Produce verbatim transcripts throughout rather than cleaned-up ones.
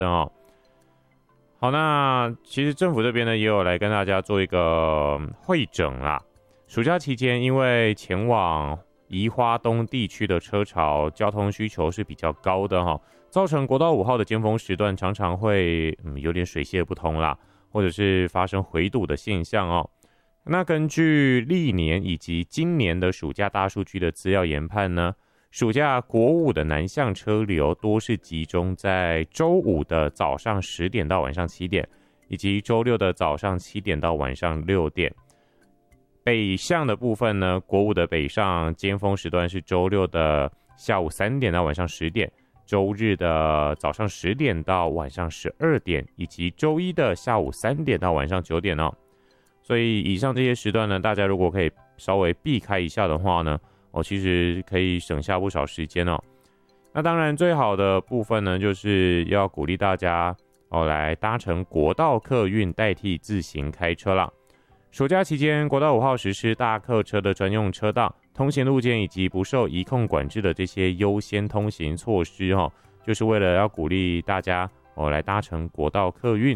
哦。好，那其实政府这边呢也有来跟大家做一个会诊啦。暑假期间，因为前往宜花东地区的车潮交通需求是比较高的哈，造成国道五号的尖峰时段常常会嗯有点水泄不通啦，或者是发生回堵的现象哦。那根据历年以及今年的暑假大数据的资料研判呢，暑假国五的南向车流多是集中在周五的早上十点到晚上七点，以及周六的早上七点到晚上六点。北向的部分呢，国五的北上尖峰时段是周六的下午三点到晚上十点，周日的早上十点到晚上十二点，以及周一的下午三点到晚上九点哦。所以以上这些时段呢，大家如果可以稍微避开一下的话呢，哦，其实可以省下不少时间哦。那当然最好的部分呢，就是要鼓励大家哦来搭乘国道客运代替自行开车啦。暑假期间，国道五号实施大客车的专用车道、通行路线以及不受移控管制的这些优先通行措施哦，就是为了要鼓励大家哦来搭乘国道客运。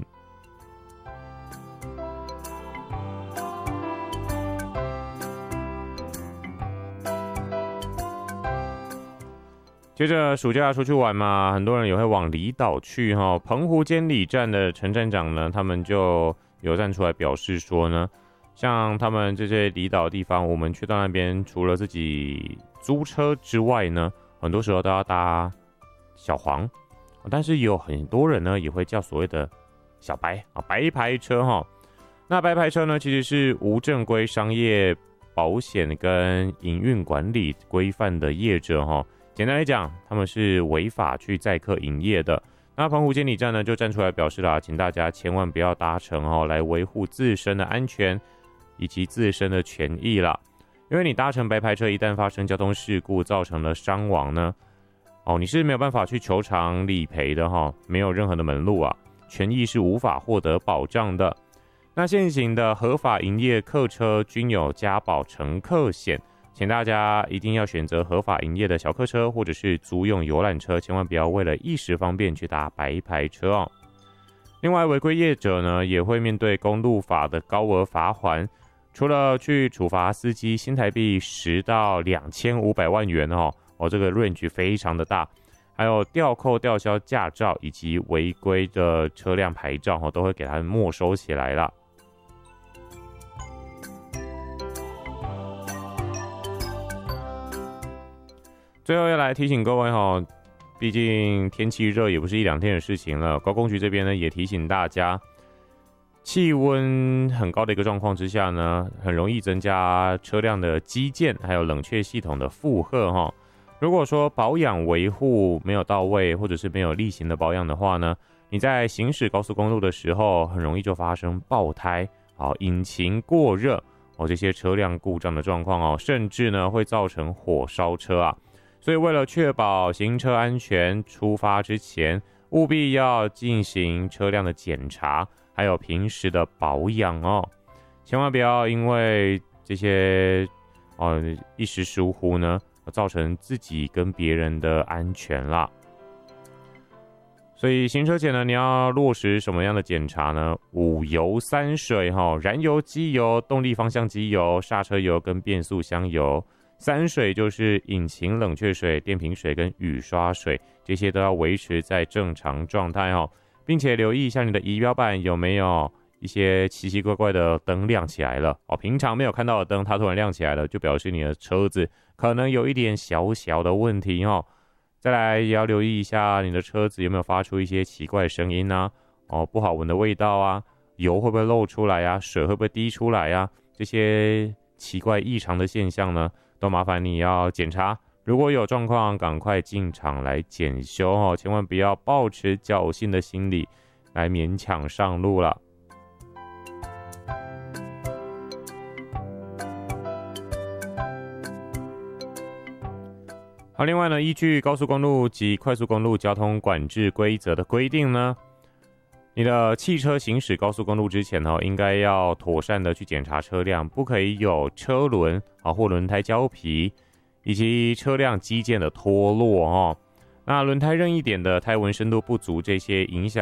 接着暑假出去玩嘛，很多人也会往离岛去哈。澎湖监理站的陈站长呢，他们就有站出来表示说呢，像他们这些离岛地方，我们去到那边，除了自己租车之外呢，很多时候都要搭小黄，但是也有很多人呢也会叫所谓的小白啊白牌车哈。那白牌车呢，其实是无正规商业保险跟营运管理规范的业者哈。简单来讲，他们是违法去载客营业的。那澎湖监理站呢，就站出来表示啦，请大家千万不要搭乘哦，来维护自身的安全以及自身的权益啦。因为你搭乘白牌车，一旦发生交通事故造成了伤亡呢，哦，你是没有办法去求偿理赔的哈，没有任何的门路啊，权益是无法获得保障的。那现行的合法营业客车均有加保乘客险。请大家一定要选择合法营业的小客车或者是租用游览车，千万不要为了一时方便去搭白牌车哦。另外，违规业者呢也会面对公路法的高额罚锾，除了去处罚司机新台币十到两千五百万元哦，哦这个 range 非常的大，还有吊扣吊销驾照以及违规的车辆牌照哦，都会给他们没收起来了。最后要来提醒各位哈，毕竟天气热也不是一两天的事情了。高工局这边呢也提醒大家，气温很高的一个状况之下呢，很容易增加车辆的机件还有冷却系统的负荷哈。如果说保养维护没有到位，或者是没有例行的保养的话呢，你在行驶高速公路的时候，很容易就发生爆胎、好引擎过热哦这些车辆故障的状况哦，甚至呢会造成火烧车啊。所以为了确保行车安全，出发之前务必要进行车辆的检查，还有平时的保养哦。千万不要因为这些哦一时疏忽呢，造成自己跟别人的安全啦。所以行车前呢，你要落实什么样的检查呢？五油三水哈，燃油、机油、动力方向机油、刹车油跟变速箱油。三水就是引擎冷却水、电瓶水跟雨刷水，这些都要维持在正常状态哦，并且留意一下你的仪表板有没有一些奇奇怪怪的灯亮起来了哦。平常没有看到的灯，它突然亮起来了，就表示你的车子可能有一点小小的问题哦。再来也要留意一下你的车子有没有发出一些奇怪的声音啊，哦，不好闻的味道啊，油会不会漏出来啊，水会不会滴出来啊，这些奇怪异常的现象呢，都麻烦你要检查，如果有状况赶快进场来检修哦，千万不要抱持侥幸的心理来勉强上路了。好，另外呢，依据高速公路及快速公路交通管制规则的规定呢，你的汽车行驶高速公路之前哦，应该要妥善的去检查车辆，不可以有车轮啊或轮胎胶皮，以及车辆机件的脱落哦。那轮胎任意点的胎纹深度不足，这些影响